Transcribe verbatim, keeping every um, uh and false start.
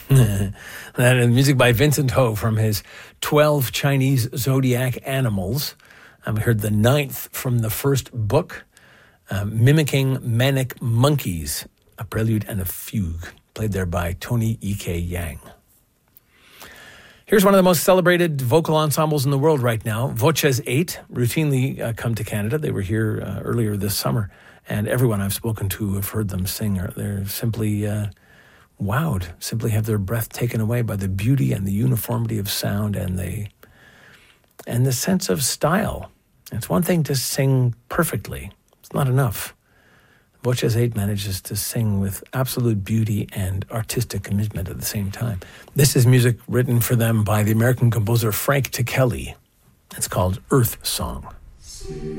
That is music by Vincent Ho from his twelve Chinese zodiac animals. Um, we heard the ninth from the first book, uh, Mimicking Manic Monkeys, a prelude and a fugue, played there by Tony E K. Yang. Here's one of the most celebrated vocal ensembles in the world right now, Voces eight, routinely uh, come to Canada. They were here uh, earlier this summer, and everyone I've spoken to have heard them sing. They're simply uh, wowed, simply have their breath taken away by the beauty and the uniformity of sound and the and the sense of style. It's one thing to sing perfectly. It's not enough. Voces eight manages to sing with absolute beauty and artistic commitment at the same time. This is music written for them by the American composer Frank Ticheli. It's called Earth Song.